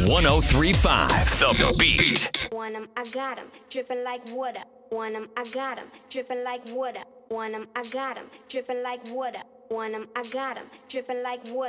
1035 The Beat. Want 'em, I got 'em, dripping like water. Want 'em, I got 'em, dripping like water. Want 'em, I got 'em, dripping like water. Want 'em, I got 'em, dripping like water.